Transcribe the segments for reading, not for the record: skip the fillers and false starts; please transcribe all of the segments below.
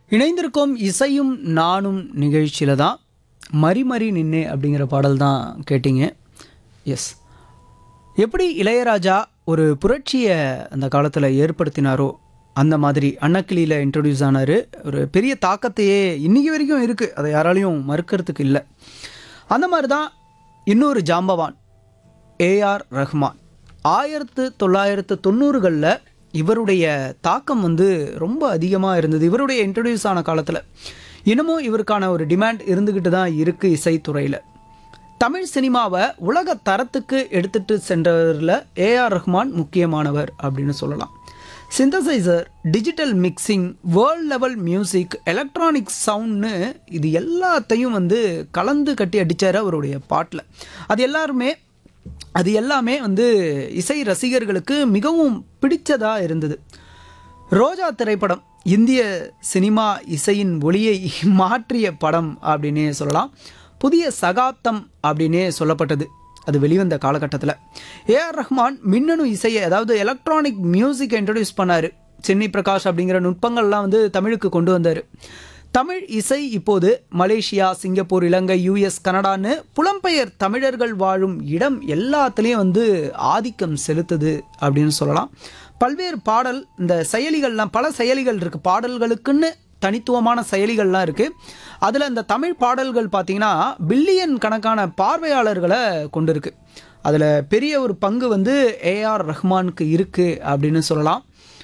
இணைந்திருக்கும் இசையும் நானும் நிகழ்ச்சியில தான் மறி மறி நின்னே அப்படிங்கிற பாடல் தான் கேட்டீங்க. எஸ், எப்படி இளையராஜா ஒரு புரட்சியை அந்த காலத்தில் ஏற்படுத்தினாரோ அந்த மாதிரி அன்னக்கிளியில் இன்ட்ரடியூஸ் ஆனார். ஒரு பெரிய தாக்கத்தையே இன்றைக்கி வரைக்கும் இருக்குது, அதை யாராலையும் மறுக்கிறதுக்கு இல்லை. அந்த மாதிரி தான் இன்னொரு ஜாம்பவான் ஏஆர் ரஹ்மான். 1990களில் இவருடைய தாக்கம் ரொம்ப அதிகமாக இருந்தது. இவருடைய இன்ட்ரடியூஸ் ஆன காலத்தில் இன்னமும் இவருக்கான ஒரு டிமாண்ட் இருந்துக்கிட்டு தான் இருக்குது இசைத்துறையில். தமிழ் சினிமாவை உலக தரத்துக்கு எடுத்துகிட்டு சென்றவரில் ஏஆர் ரஹ்மான் முக்கியமானவர் அப்படின்னு சொல்லலாம். Synthesiser, digital mixing, world level music, electronic சவுண்ட்னு இது எல்லாத்தையும் கலந்து கட்டி அடித்தார் அவருடைய பாட்டில். அது எல்லாமே இசை ரசிகர்களுக்கு மிகவும் பிடிச்சதாக இருந்தது. ரோஜா திரைப்படம் இந்திய சினிமா இசையின் ஒளியை மாற்றிய படம் அப்படின்னே சொல்லலாம். புதிய சகாப்தம் அப்படின்னே சொல்லப்பட்டது அது வெளிவந்த காலகட்டத்தில். ஏஆர் ரஹ்மான் மின்னணு இசையை, அதாவது எலக்ட்ரானிக் மியூசிக்கை இன்ட்ரடியூஸ் பண்ணார். சென்னி பிரகாஷ் அப்படிங்கிற நுட்பங்கள்லாம் தமிழுக்கு கொண்டு வந்தார். தமிழ் இசை இப்போது மலேசியா, சிங்கப்பூர், இலங்கை, யூஎஸ், கனடான்னு புலம்பெயர் தமிழர்கள் வாழும் இடம் எல்லாத்துலேயும் ஆதிக்கம் செலுத்துது அப்படின்னு சொல்லலாம். பல்வேறு பாடல் இந்த செயலிகள்லாம், பல செயலிகள் இருக்குது, பாடல்களுக்குன்னு தனித்துவமான செயலிகள்லாம் இருக்குது. அதில் இந்த தமிழ் பாடல்கள் பார்த்திங்கன்னா பில்லியன் கணக்கான பார்வையாளர்களை கொண்டு இருக்கு. அதில் பெரிய ஒரு பங்கு ஏஆர் ரஹ்மானுக்கு இருக்குது அப்படின்னு சொல்லலாம்.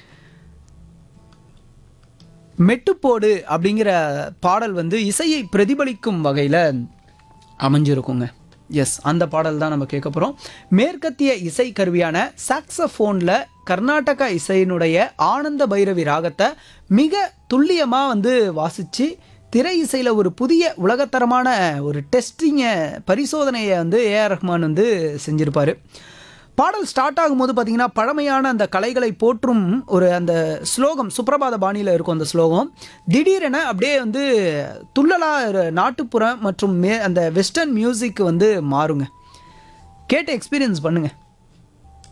மெட்டுப்போடு அப்படிங்கிற பாடல் இசையை பிரதிபலிக்கும் வகையில் அமைஞ்சிருக்குங்க. எஸ், அந்த பாடல் தான் நம்ம கேட்க போகிறோம். மேற்கத்திய இசை கருவியான சாக்ஸஃபோனில் கர்நாடக இசையினுடைய ஆனந்த பைரவி ராகத்தை மிக துல்லியமாக வாசித்து திரை இசையில் ஒரு புதிய உலகத்தரமான ஒரு டெஸ்டிங்கை, பரிசோதனையை ஏஆர் ரஹ்மான் செஞ்சுருப்பார். பாடல் ஸ்டார்ட் ஆகும்போது பார்த்திங்கன்னா பழமையான அந்த கலைகளை போற்றும் ஒரு அந்த ஸ்லோகம் சுப்ரபாத பாணியில் இருக்கும். அந்த ஸ்லோகம் திடீரென அப்படியே துள்ளலாக நாட்டுப்புறம் மற்றும் அந்த வெஸ்டர்ன் மியூசிக் மாறுங்க. கேட்டு எக்ஸ்பீரியன்ஸ் பண்ணுங்கள்.